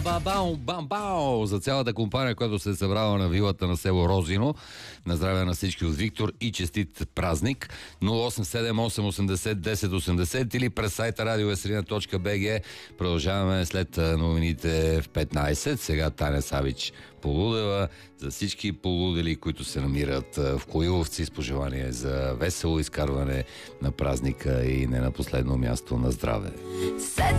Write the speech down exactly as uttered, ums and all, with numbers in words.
бао, бао, за цялата компания, която се е събрала на вилата на село Розино. На здраве на всички от Виктор и честит празник. нула осем седем осем осемдесет десет осемдесет или през сайта радио веселина точка би джи. Продължаваме след новините в петнайсет. Сега Таня Савич полудела. За всички полудели, които се намират в Коиловци, с пожелание за весело изкарване на празника и не на последно място на здраве.